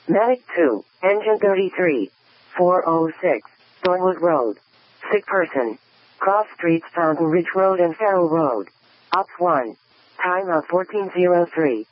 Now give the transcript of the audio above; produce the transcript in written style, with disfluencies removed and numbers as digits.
Medic 2, Engine 33, 406, Thornwood Road. Sick person. Cross streets Fountain Ridge Road and Farrell Road. Ops 1. Time of 1403.